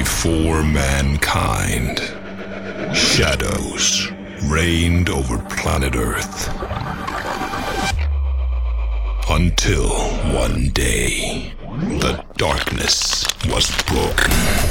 before mankind, shadows reigned over planet Earth. Until one day, the darkness was broken.